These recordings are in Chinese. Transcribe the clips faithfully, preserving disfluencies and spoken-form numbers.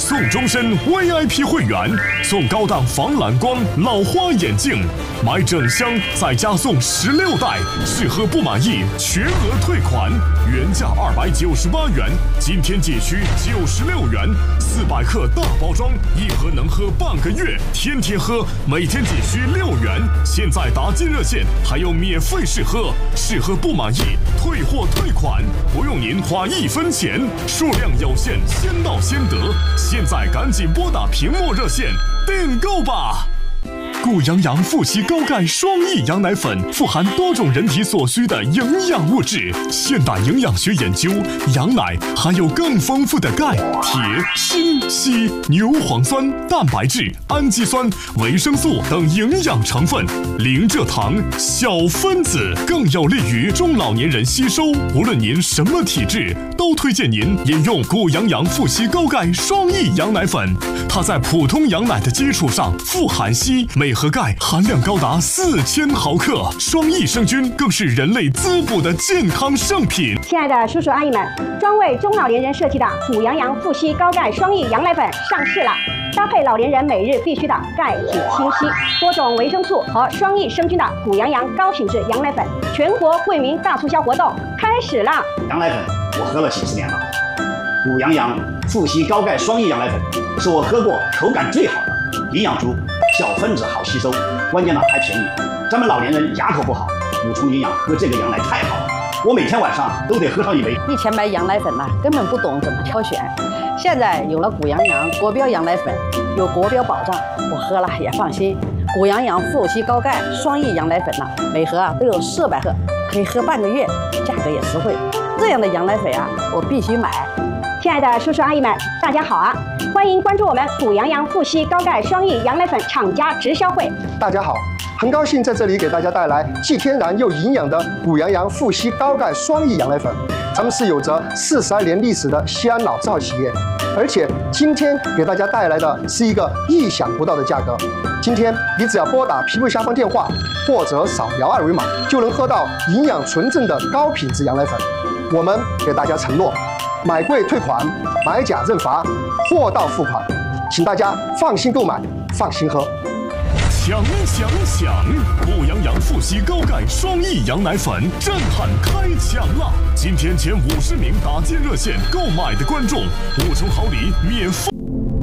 送终身 V I P 会员，送高档防蓝光老花眼镜，买整箱再加送十六袋，适合不满意全额退款，原价二百九十八元，今天仅需九十六元，四百克大包装，一盒能喝半个月，天天喝，每天仅需六元。现在打进热线还有免费试喝，试喝不满意退货退款，不用您花一分钱，数量有限，先到先得。现在赶紧拨打屏幕热线订购吧。谷阳阳富硒高钙双益羊奶粉富含多种人体所需的营养物质。现代营养学研究，羊奶含有更丰富的钙、铁、锌、硒、牛磺酸、蛋白质、氨基酸、维生素等营养成分，零蔗糖、小分子，更有利于中老年人吸收。无论您什么体质，都推荐您饮用谷阳阳富硒高钙双益羊奶粉。它在普通羊奶的基础上富含硒，镁和钙含量高达四千毫克，双益生菌更是人类滋补的健康圣品。 亲爱的叔叔阿姨们，专为中老年人设计的谷阳阳富硒高钙双益羊奶粉上市了，搭配老年人每日必须的钙、铁、锌、硒多种维生素和双益生菌的谷阳阳高品质羊奶粉，全国惠民大促销活动开始了。 羊奶粉我喝了几十年了，谷阳阳富硒高钙双益羊奶粉是我喝过口感最好的，营养足，小分子好吸收，关键呢还便宜。咱们老年人牙口不好，补充营养喝这个羊奶太好了，我每天晚上都得喝上一杯。 以前买羊奶粉呢、啊，根本不懂怎么挑选，现在有了谷阳阳国标羊奶粉，有国标保障，我喝了也放心。谷阳阳富硒高钙双益羊奶粉呢、啊，每盒啊都有四百克，可以喝半个月，价格也实惠。这样的羊奶粉啊，我必须买。 亲爱的叔叔阿姨们，大家好啊！欢迎关注我们谷阳阳富硒高钙双益羊奶粉厂家直销会。 大家好，很高兴在这里给大家带来既天然又营养的谷阳阳富硒高钙双益羊奶粉。咱们是有着四十二年历史的西安老字号企业，而且今天给大家带来的是一个意想不到的价格。今天你只要拨打屏幕下方电话，或者扫描二维码，就能喝到营养纯正的高品质羊奶粉。我们给大家承诺，买贵退款，买假认罚，货到付款，请大家放心购买，放心喝。 抢抢抢！谷阳阳富硒高钙双益羊奶粉震撼开抢了！今天前五十名打进热线购买的观众，五重好礼免费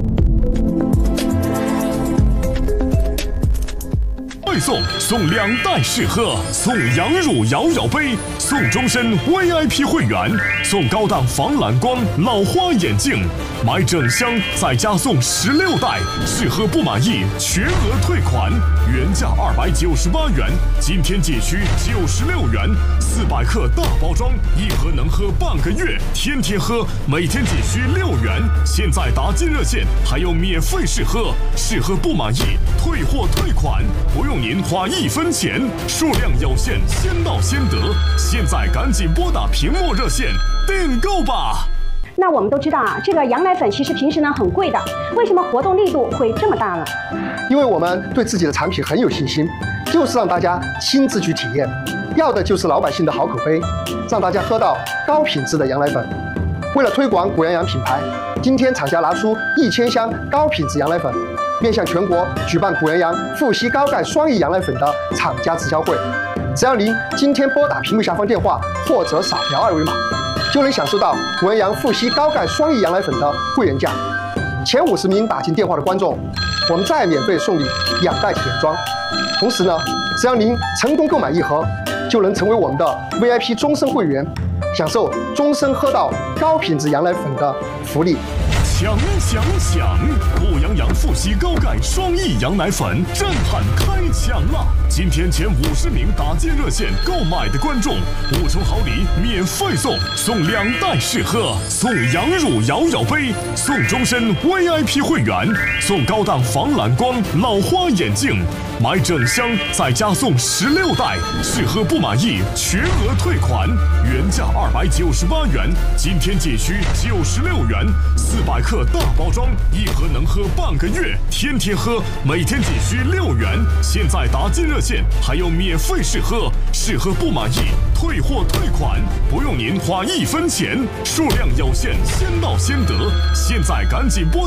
送，送两袋试喝，送羊乳摇摇杯，送终身 V I P 会员，送高档防蓝光老花眼镜，买整箱再加送十六袋，试喝不满意全额退款，原价二百九十八元，今天仅需九十六元，四百克大包装，一盒能喝半个月，天天喝，每天仅需六元。现在打进热线还有免费试喝，试喝不满意退货退款，不用您花一分钱，数量有限，先到先得。现在赶紧拨打屏幕热线订购吧。 那我们都知道啊，这个羊奶粉其实平时呢很贵的，为什么活动力度会这么大呢？ 因为我们对自己的产品很有信心，就是让大家亲自去体验，要的就是老百姓的好口碑，让大家喝到高品质的羊奶粉。为了推广谷阳阳品牌，今天厂家拿出一千箱高品质羊奶粉，面向全国举办谷阳阳富硒高钙双益羊奶粉的厂家直销会。只要您今天拨打屏幕下方电话或者扫描二维码，就能享受到谷阳阳富硒高钙双益羊奶粉的会员价。前五十名打进电话的观众，我们再免费送你两袋铁装。同时呢，只要您成功购买一盒，就能成为我们的 V I P 终身会员，享受终身喝到高品质羊奶粉的福利。 抢抢抢！谷阳阳富硒高钙双益羊奶粉震撼开抢了！今天前五十名打进热线购买的观众，五重好礼免费送，送两袋试喝，送羊乳摇摇杯，送终身 V I P 会员，送高档防蓝光老花眼镜，买整箱再加送十六袋，试喝不满意全额退款，原价二百九十八元，今天仅需九十六元，四百克大包装，一盒能喝半个月，天天喝，每天仅需六元。现在打进热线还有免费试喝，试喝不满意退货退款，不用您花一分钱，数量有限，先到先得。现在赶紧拨